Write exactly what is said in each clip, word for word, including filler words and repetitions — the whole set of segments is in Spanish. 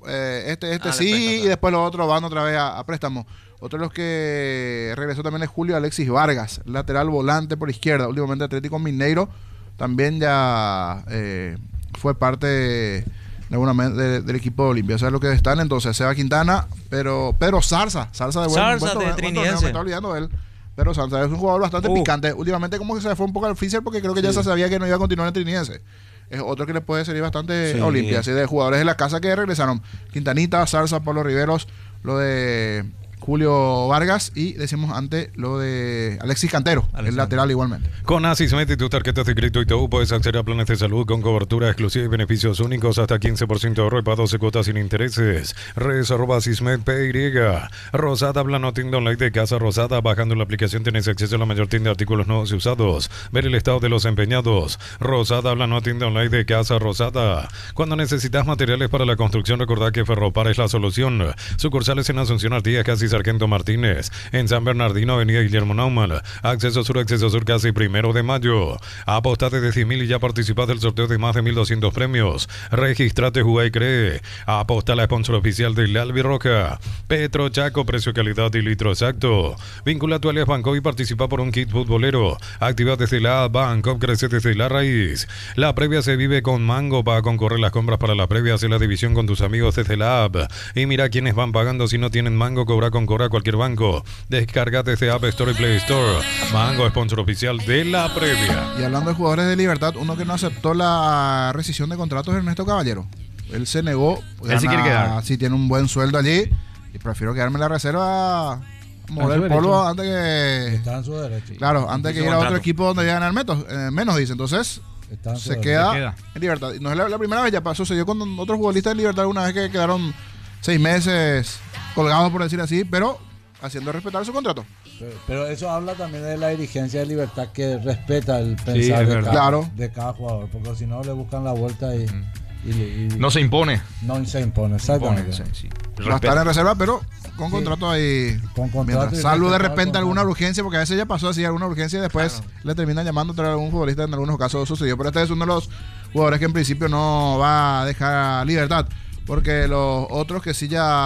eh, este este Ah, sí, préstamo, y claro. después los otros van otra vez a, a préstamo. Otro de los que regresó también es Julio Alexis Vargas, lateral volante por izquierda, últimamente Atlético Mineiro, también ya eh, fue parte de, alguna man- de- del equipo de Olimpia. Eso es lo que están entonces, Seba Quintana, pero Pedro Zarza, Zarza de buen, Zarza buen de torneo, buen torneo, Trinidense. me estaba olvidando de él. Pero Zarza es un jugador bastante Uh. picante. Últimamente como que se fue un poco al freezer porque creo que ya se sabía que no iba a continuar en Trinidense. Es otro que le puede servir bastante Sí. a Olimpia. Así de jugadores de la casa que regresaron. Quintanita, Zarza, Pablo Riveros, lo de Julio Vargas y decimos antes lo de Alexis Cantero, el lateral igualmente. Con Asismet y tus tarjetas de crédito y todo puedes acceder a planes de salud con cobertura exclusiva y beneficios únicos hasta quince por ciento de ahorro y para doce cuotas sin intereses. Redes arroba Asismet P Y. Rosada Blano, tienda online de Casa Rosada. Bajando la aplicación tienes acceso a la mayor tienda de artículos nuevos y usados. Ver el estado de los empeñados. Rosada Blano, tienda online de Casa Rosada. Cuando necesitas materiales para la construcción, recordad que Ferropar es la solución. Sucursales en Asunción Artigas, casi Sargento Martínez, en San Bernardino, Avenida Guillermo Naumann, Acceso Sur, Acceso Sur, casi primero de mayo. Apostate de cien mil y ya participas del sorteo de más de mil doscientos premios. Registrate, juega y cree. Aposta la sponsor oficial del Albirroja. Petro Chaco, precio, calidad y litro exacto. Vincula a tu alias Banco y participa por un kit futbolero. Activa desde la app Banco, crece desde la raíz. La previa se vive con Mango para concorrer las compras para la previa. Hace la división con tus amigos desde la app. Y mira quiénes van pagando. Si no tienen Mango, cobra con Cobra cualquier banco. Descarga desde App Store y Play Store. Mango, sponsor oficial de la previa. Y hablando de jugadores de Libertad, uno que no aceptó la rescisión de contratos es Ernesto Caballero. Él se negó. Él sí quiere quedar. Sí, tiene un buen sueldo allí. Y prefiero quedarme en la reserva, mover su el polvo derecho. antes que. Está en su derecho. Claro, antes que Su ir a otro contrato. equipo donde voy a ganar menos, eh, menos dice. Entonces, Está en su se derecho. queda, Se queda. en Libertad. Y no es la, la primera vez, ya pasó, sucedió con otros futbolistas de Libertad una vez que quedaron seis meses colgados, por decir así, pero haciendo respetar su contrato. Pero, pero eso habla también de la dirigencia de Libertad que respeta el es pensar de, verdad. cada, Claro. de cada jugador, porque si no le buscan la vuelta y, y, y- No se impone. no se impone. Exactamente. Impone, sí, sí. Va a estar en reserva, pero con Sí. contrato ahí. Con contrato Mientras, y salvo de respetado repente el alguna contrato. urgencia, porque a veces ya pasó así, alguna urgencia y después le terminan llamando a algún futbolista, en algunos casos sucedió. Pero este es uno de los jugadores que en principio no va a dejar Libertad, porque los otros que sí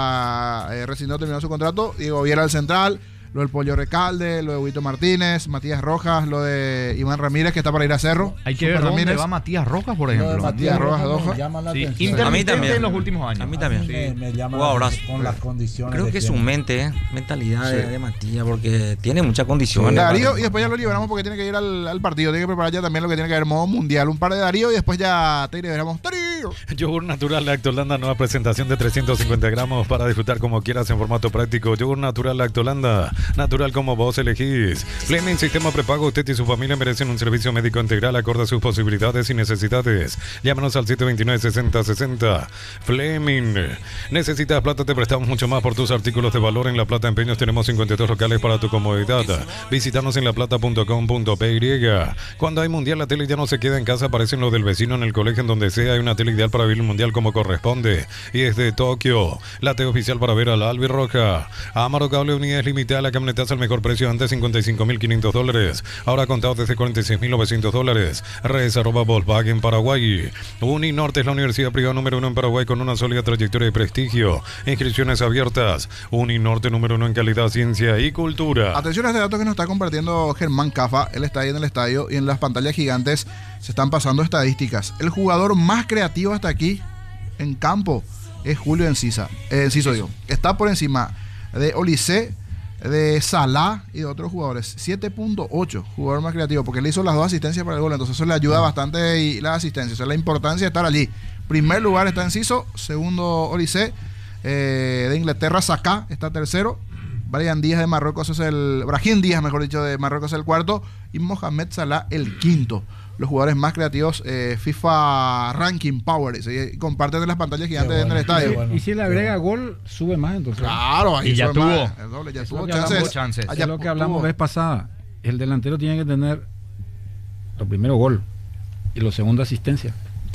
ya eh, rescindió, terminó su contrato, Diego Viera al central, lo del Pollo Recalde, lo de Huito Martínez, Matías Rojas, lo de Iván Ramírez que está para ir a Cerro. Hay que Super ver dónde Ramírez. va Matías Rojas, por Lo de ejemplo. Matías Rojas, Rojas Doha. me llama la Sí, atención. A mí intermitente también. en los últimos años. A mí A también. mí me, me llama Jugador la brazo. atención con las condiciones. Creo que es su tiene. mente, eh, mentalidad de, Sí. de Matías, porque tiene muchas condiciones. Darío, para- y después ya lo liberamos porque tiene que ir al, al partido. Tiene que preparar ya también lo que tiene que ver modo mundial. Un par de Darío y después ya te liberamos. Darío. Yogur natural Lactolanda, nueva presentación de trescientos cincuenta gramos para disfrutar como quieras en formato práctico. Yogur natural Lactolanda, natural como vos elegís. Fleming Sistema Prepago, usted y su familia merecen un servicio médico integral acorde a sus posibilidades y necesidades. Llámanos al siete dos nueve, seis cero seis cero. Fleming. ¿Necesitas plata? Te prestamos mucho más por tus artículos de valor. En La Plata Empeños tenemos cincuenta y dos locales para tu comodidad. Visítanos en laplata punto com punto p y. Cuando hay mundial, la tele ya no se queda en casa, aparecen los del vecino, en el colegio, en donde sea. Hay una tele ideal para vivir el mundial como corresponde. Y es de Tokio. La tele oficial para ver a la Albirroja. Amaro Cable, unidades limitadas, la camionetaza al mejor precio, antes cincuenta y cinco mil quinientos dólares. Ahora contado desde cuarenta y seis mil novecientos dólares. Redes arroba Volkswagen Paraguay. Uninorte es la universidad privada número uno en Paraguay con una sólida trayectoria y prestigio. Inscripciones abiertas. Uninorte número uno en calidad, ciencia y cultura. Atención a este dato que nos está compartiendo Germán Cafa. Él está ahí en el estadio y en las pantallas gigantes se están pasando estadísticas. El jugador más creativo hasta aquí en campo es Julio Encisa. Eh, Enciso, digo. Está por encima de Olise, de Salah y de otros jugadores. siete punto ocho, jugador más creativo, porque le hizo las dos asistencias para el gol, entonces eso le ayuda bastante y la asistencia, o sea, la importancia de estar allí. Primer lugar está Enciso, segundo Olise, eh, de Inglaterra Saka está tercero, Brian Díaz de Marruecos es el, Brahim Díaz mejor dicho de Marruecos es el cuarto y Mohamed Salah el quinto. Los jugadores más creativos, eh, FIFA Ranking Power, y comparten en las pantallas gigantes Qué en el bueno, estadio. qué bueno. Y si le agrega gol, sube más entonces. Claro, ahí Y ya sube tuvo. más, el doble, ya Es tuvo lo que chances. hablamos- chances. Allá es lo que hablamos tuvo. vez pasada. El delantero tiene que tener lo primero gol y lo segundo asistencia.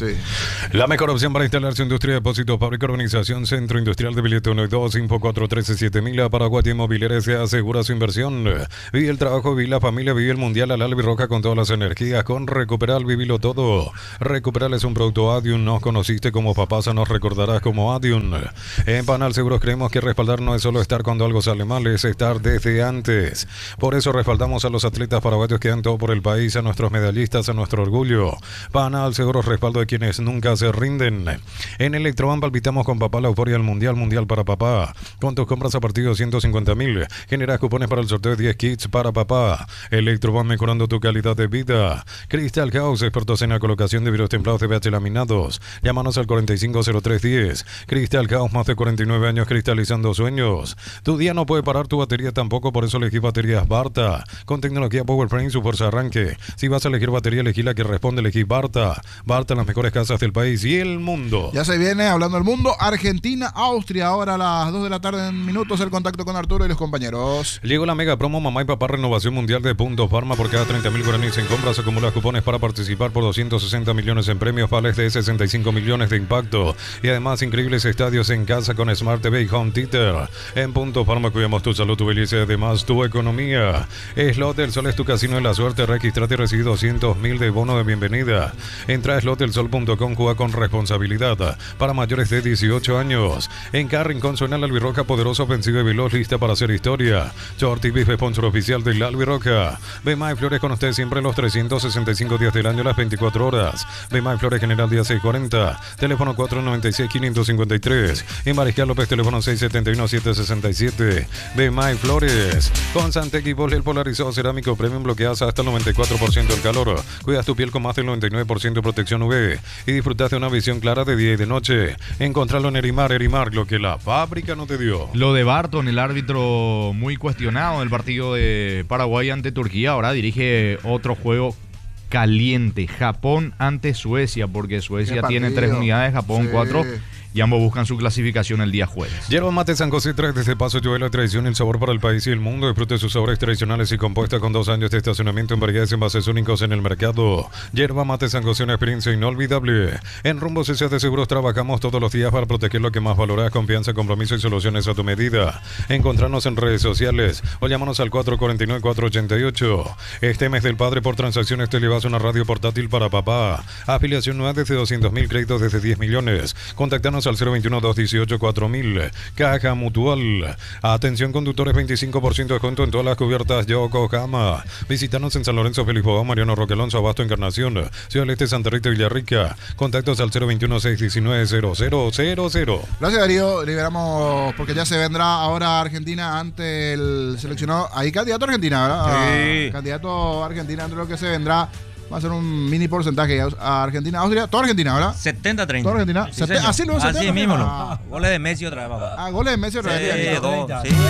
Sí. La mejor opción para instalar su industria de depósitos, fábrica, organización, centro industrial de billete uno y dos, Info cuatro uno tres siete mil, Paraguay Inmobiliaria se asegura su inversión. Vive el trabajo, vive la familia, vive el mundial al albirroja con todas las energías. Con Recuperal, vivilo todo. Recuperal es un producto Adium, nos conociste como papasa, nos recordarás como Adium. En Panal Seguros creemos que respaldar no es solo estar cuando algo sale mal, es estar desde antes. Por eso respaldamos a los atletas paraguayos que dan todo por el país, a nuestros medallistas, a nuestro orgullo. Panal Seguros, respaldo de quienes nunca se rinden. En Electroban palpitamos con papá la euforia del mundial, mundial para papá. Con tus compras a partir de ciento cincuenta mil, generas cupones para el sorteo de diez kits para papá. Electroban mejorando tu calidad de vida. Crystal House, expertos en la colocación de vidrios templados de B H laminados. Llámanos al cuarenta y cinco cero tres diez. Crystal House, más de cuarenta y nueve años cristalizando sueños. Tu día no puede parar, tu batería tampoco, por eso elegí baterías Barta. Con tecnología PowerFrame, su fuerza arranque. Si vas a elegir batería, elegí la que responde, elegí Barta. Barta, las mejores casas del país y el mundo. Ya se viene hablando del mundo. Argentina, Austria, ahora a las dos de la tarde en minutos el contacto con Arturo y los compañeros. Llegó la mega promo Mamá y Papá Renovación Mundial de Puntos Farma. Por cada treinta mil guaraníes en compras acumulas cupones para participar por doscientos sesenta millones en premios, vales de sesenta y cinco millones de impacto y además increíbles estadios en casa con Smart T V y Home Theater. En Puntos Farma cuidamos tu salud, tu belleza y además tu economía. Slot del Sol es tu casino de la suerte. Registrate y recibí doscientos mil de bono de bienvenida. Entra a slot del sol punto com, juega con responsabilidad. Para mayores de dieciocho años. En cada rincón suena la albirroja, poderosa, ofensiva y veloz, lista para hacer historia. Short T V, sponsor oficial de la albirroja. Bemay Flores con usted siempre los trescientos sesenta y cinco días del año, las veinticuatro horas. Bemay Flores General día seiscientos cuarenta. Teléfono cuatro nueve seis, cinco cinco tres. En Mariscal López, teléfono seis siete uno, siete seis siete. Bemay Flores. Con Santec y Bolel polarizado cerámico premium, bloqueadas hasta el noventa y cuatro por ciento del calor. Cuidas tu piel con más del noventa y nueve por ciento de protección U V. Y disfrutas de una visión clara de día y de noche. Encontralo en Erimar, Erimar, lo que la fábrica no te dio. Lo de Barton, el árbitro muy cuestionado en el partido de Paraguay ante Turquía, ahora dirige otro juego caliente. Japón ante Suecia, porque Suecia tiene tres unidades, Japón sí. cuatro. Y ambos buscan su clasificación el día jueves. Yerba Mate San José trae desde Paso Lluve la tradición y el sabor para el país y el mundo. Disfrute sus sabores tradicionales y compuesta con dos años de estacionamiento en variedades y envases únicos en el mercado. Yerba Mate San José, una experiencia inolvidable. En Rumbo C C de Seguros trabajamos todos los días para proteger lo que más valoras: confianza, compromiso y soluciones a tu medida. Encontrarnos en redes sociales o llámanos al cuatro cuatro nueve, cuatro ocho ocho. Este mes del padre, por transacciones te llevas una radio portátil para papá. Afiliación nueva desde doscientos mil, créditos desde diez millones. Contactanos al cero veintiuno, dos dieciocho, cuatro mil. Caja Mutual. Atención conductores, veinticinco por ciento de descuento en todas las cubiertas Yokohama. Visítanos en San Lorenzo, Felipe Bogotá, Mariano Roque Alonso, Abasto, Encarnación, Ciudad del Este, Santa Rita y Villarrica. Contactos al cero veintiuno, seis diecinueve, cero cero cero cero. Gracias, Darío. Liberamos porque ya se vendrá ahora Argentina ante el seleccionado. Ahí candidato a Argentina, ¿verdad? Sí. Ah, candidato a Argentina ante lo que se vendrá. Va a ser un mini porcentaje a Argentina, Austria, toda Argentina, ¿verdad? setenta treinta. Toda Argentina. Sí, Sete- así lo Así setenta. mismo. Ah. Lo. Goles de Messi otra vez, papá. Ah, goles de Messi otra vez. Sí, Ya, ya. dos. treinta. Sí.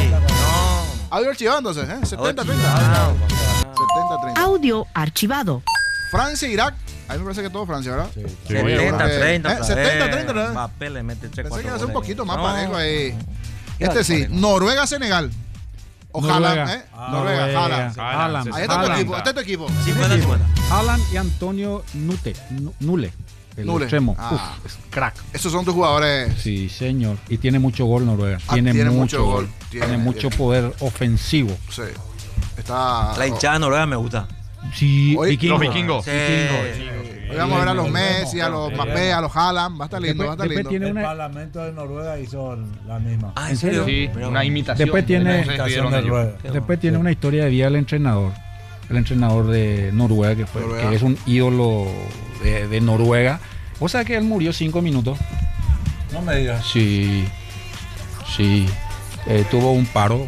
No. Audio archivado entonces, ¿eh? setenta Ah, treinta. setenta treinta. Audio archivado. Francia, Irak. A mí me parece que todo Francia, ¿verdad? Sí. setenta treinta. Eh, setenta treinta, ¿verdad? Mbappé le mete tres, Pensé que cuatro iba a ser un goles. poquito más No. parejo ahí. Iba Este de sí, parejo. Noruega, Senegal. Ojalá, Noruega. ¿eh? Ah, Noruega, Noruega. Haaland. Haaland. Ahí está tu Haaland. equipo, este es tu equipo. cincuenta cincuenta. Haaland y Antonio Nute, Nu- Nule, el Nule. extremo. Ah. Uf, es crack. Esos son tus jugadores. Sí, señor. Y tiene mucho gol Noruega. Ah, tiene, tiene mucho, mucho gol. gol. Tiene, Tiene- mucho tiene. poder ofensivo. Sí. Está. La hinchada noruega me gusta. Sí, Hoy- vikingo. Los vikingos. Sí. Hoy vamos a ver a los Sí, Messi, a los sí, Mbappé, sí. a los Haaland. Va a estar lindo, va a estar Después lindo. tiene El una- Parlamento de Noruega hizo la misma. Ah, ¿En ¿en serio? serio? Sí, Mira, una imitación. Después tiene- No sé si vieron de ellos. Noruega. Después tiene una historia de vida del entrenador. El entrenador de Noruega, que, fue, Noruega. que es un ídolo de, de Noruega. O sea que él murió cinco minutos. No me digas. Sí, sí. Eh, tuvo un paro.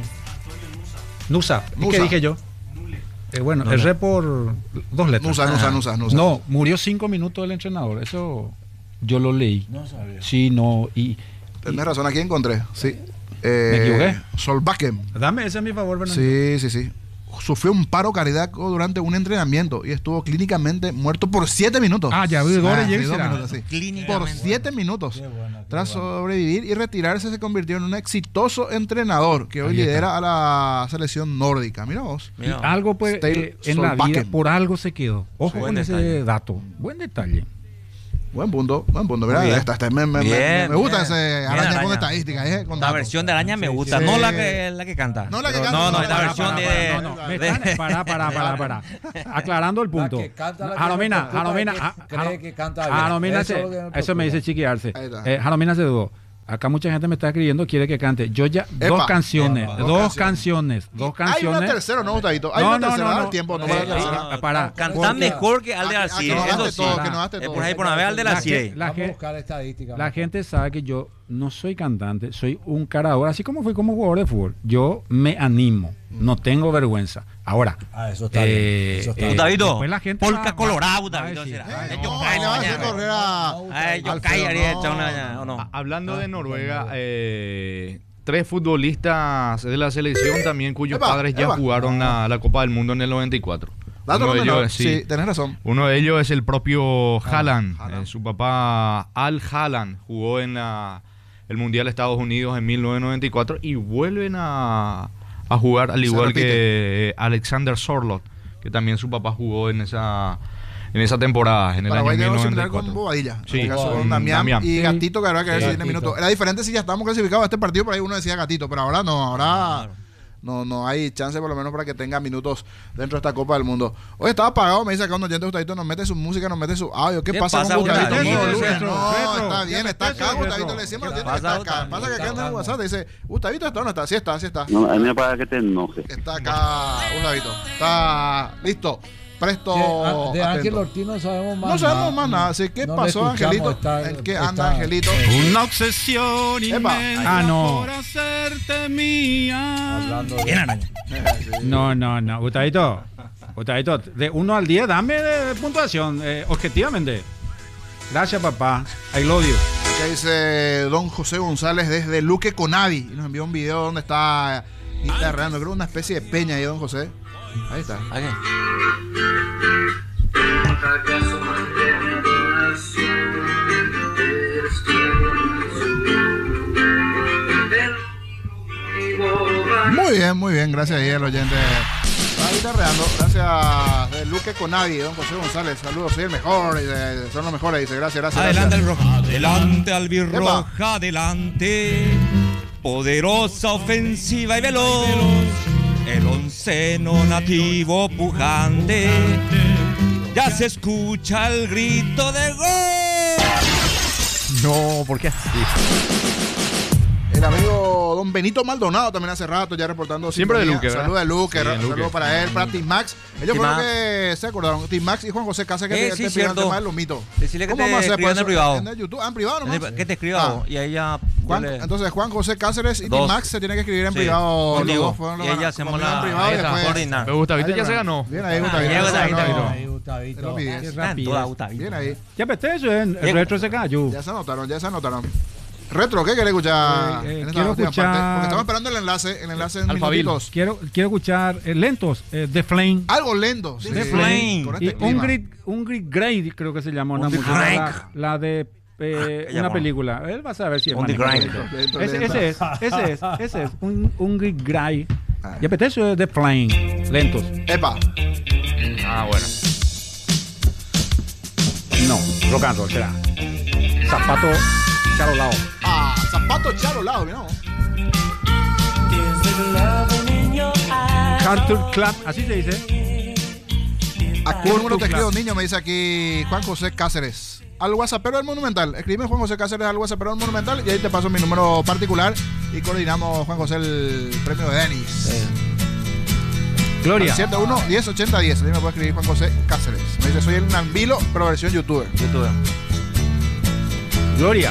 Nusa. ¿Y Nusa. qué dije yo? Eh, bueno, erré por dos letras. Nusa, Nusa, Nusa, Nusa. No, murió cinco minutos el entrenador. Eso yo lo leí. No sabía. Sí, no. Y, Tenés razón, aquí encontré. Sí. Eh, ¿Me equivoqué? Solbakken. dame ese a mi favor, Fernando. Sí, sí, sí. Sufrió un paro cardíaco durante un entrenamiento y estuvo clínicamente muerto por siete minutos. Ah, ya vi, Gore, Ah, ya sí, dos será. minutos, sí. Clínicamente. Por siete minutos. Qué buena, qué Tras buena. sobrevivir y retirarse, se convirtió en un exitoso entrenador que hoy Ahí está. lidera a la selección nórdica. Mira vos. Mira. Algo pues Stale eh, en la vida, Solbakken. por algo se quedó. Ojo Buen con ese detalle. dato. Buen detalle. Buen punto, buen punto. Mira, Bien. esta, esta, me, me, Bien, me gusta bien. ese Bien, araña con Araña. estadísticas. ¿eh? Con La datos. versión de Araña me Sí, gusta, sí. no la que, la que canta. No la que Pero canta, No, no, no, esta para, versión para, de... para, No, no, me de- están, para, para, para, para. Aclarando el punto. La que canta, la que Jaromina, me preocupa Jaromina, es que ah, cree Jaro- que canta bien. Jaromina Eso se- es lo que me eso me preocupa. dice Chiqui Arce. Ahí está. Eh, Jaromina se dudó. Acá mucha gente me está escribiendo, quiere que cante. Yo ya, Epa. dos canciones, Epa. dos, Dos canciones, dos Hay una canciones. tercera, ¿no, Gustavito? Hay No, una no, tercera, no, da no. el tiempo, no Eh, para la eh, tercera. eh, para. Canta Porque mejor que Ah, Alde que- ah, Alcide, que no eso gaste sí. todo, que no gaste Eh, todo. Por ahí por una vez Alde La Alcide. gente- la Vamos a gente- buscar estadísticas. La gente sabe que yo no soy cantante, soy un carador, así como fui como jugador de fútbol. Yo me animo, no tengo vergüenza. Ahora, Ah, eso está eh, bien. Eso está eh, bien. Gustavito, después la gente polka va- va- colorado, va a Gustavito, decir, será. ay, Eh, No, yo ahí le va a hacer caí, correr a... Ay, yo Alfredo, caí, haría no. echar una- ¿o no? A- Hablando de Noruega, eh, tres futbolistas de la selección también cuyos Epa, padres ya epa. jugaron la, la Copa del Mundo en el noventa y cuatro. Dato Uno de menor. ellos, Sí, sí, tenés razón. uno de ellos es el propio Haaland. Haaland. Eh, su papá, Al Haaland, jugó en la, el Mundial de Estados Unidos en mil novecientos noventa y cuatro y vuelven a, a jugar al Se igual repite. que eh, Alexander Sorloth, que también su papá jugó en esa, en esa temporada, en el Paraguay año tiene mil algo novecientos similar noventa y con cuatro. Bobadilla. Sí, en el caso con con Damián, Damián. y Sí. Gatito, que habrá que ver Sí, si tiene Gatito. minutos. Era diferente si ya estamos clasificados a este partido, por ahí uno decía Gatito, pero ahora no, ahora no, no hay chance por lo menos para que tenga minutos dentro de esta Copa del Mundo. Hoy estaba apagado, me dice acá un oyente Gustavito, nos mete su música, nos mete su audio. ¿Qué, ¿Qué pasa, pasa, con Gustavito? Gustavito? No, Retro, Luis, retro, no, retro. está bien, ¿Qué está acá, retro? Gustavito, le decimos, ¿Qué tiene que pasa, estar acá. Gustavito? Pasa que acá en el WhatsApp dice, Gustavito está o no está, sí está, sí está. No, a mí me parece que te enoje. Está acá, Gustavito, está listo, presto. Que, ah, de Ángel atento. Ortiz no sabemos más No sabemos nada. más nada, así ¿qué No le pasó, escuchamos, Angelito? está- ¿En qué está- anda, Angelito? Una obsesión Epa. inmensa Ah, no. por hacerte mía. Hablando de- Bien, Araña. No, no, no. Gustavito, Gustavito, de uno al diez, dame de puntuación, eh, objetivamente. Gracias, papá. I love you. Acá dice don José González desde Luque Conavi. Y nos envió un video donde está guitarreando. Creo una especie de peña ahí, don José. Ahí está. Aquí. Muy bien, muy bien. Gracias ahí al oyente. Está guitarreando. Gracias de Luque Conavi, don José González. Saludos, soy el mejor. Dice, son los mejores. Dice, gracias, gracias. Adelante, gracias. Albirroja. Adelante, albirroja, adelante. Poderosa, ofensiva y veloz. El onceno nativo pujante. Ya se escucha el grito de gol. No, ¿por qué así? El amigo don Benito Maldonado también hace rato ya reportando. Siempre de sintonía. Luque, ¿verdad? Saludos de Luque, Sí, en saludos Luque. para él, para Team Max. Ellos Team fueron Max. que se acordaron. Team Max y Juan José Casa que Eh, te, sí, te pidieron el cierto. tema de los mitos. Decirle que ¿Cómo te vamos a hacer escriba en para el eso? privado. En el YouTube, ah, en privado nomás. Que te escriba Ah. vos, y ahí ya. Juan- yo le- entonces Juan José Cáceres y Team Dos. Max se tienen que escribir en Sí, privado. contigo. Los dos fueron los Y ahí ganan- hacemos conmigo en la- privado ahí y está, después- coordinar. Pero Gustavito Ahí ya le se van. ganó. Bien ahí, Ah, Gustavito. llega, Se ganó, Gustavito. ganó. Ahí, Gustavito. Te lo pide. Qué Están rapidez. todas, Gustavito. Bien ahí. Ya apetece, el Llego. retro se cayó. Ya se anotaron, ya se anotaron. Retro, ¿qué querés escuchar? Eh, eh, en esta quiero última escuchar- parte? Porque estamos esperando el enlace, el enlace en Alphaville. minutitos. Quiero, quiero escuchar eh, lentos, eh, The Flame. Algo lento. Sí, The sí, Flame. con Y este clima. Ungrid, Ungrid Grey, creo que se llama una Ungrid muchacha. Grey. La, la de eh, ella una va. película. Él va a saber si es Ungrid manejo. Grey. Lento, Ese, lento. ese es, ese es, ese es. Un, Ungrid Grey. Ah. Y apetece The Flame. Lentos. Epa. Ah, bueno. No, rock and roll será. Zapato charolao. Ah, zapato charolado, ¿no? Carter Club, así se dice. Aquí un número te escribo, niño, me dice aquí Juan José Cáceres. Al WhatsAppero del Monumental. Escribe Juan José Cáceres al WhatsAppero del Monumental y ahí te paso mi número particular y coordinamos, Juan José, el premio de Denis. Gloria. siete uno diez ochenta diez. Ahí me puede escribir Juan José Cáceres. Me dice, soy el Nambilo, pero versión youtuber. YouTube. Gloria.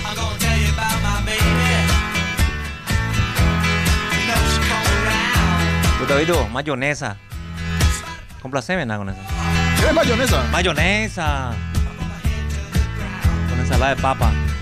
Gustavito, mayonesa. Complaceme nada con eso. ¿Quieres mayonesa? Mayonesa. Con ensalada de papa.